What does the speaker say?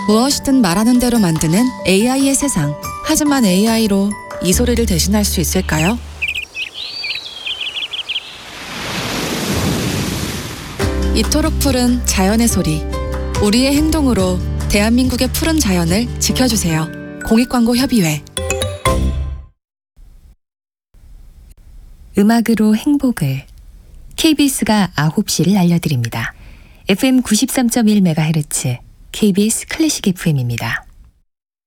무엇이든 말하는 대로 만드는 AI의 세상. 하지만 AI로 이 소리를 대신할 수 있을까요? 이토록 푸른 자연의 소리. 우리의 행동으로 대한민국의 푸른 자연을 지켜주세요. 공익광고협의회. 음악으로 행복을. KBS가 9시를 알려드립니다. FM 93.1MHz KBS 클래식 FM입니다.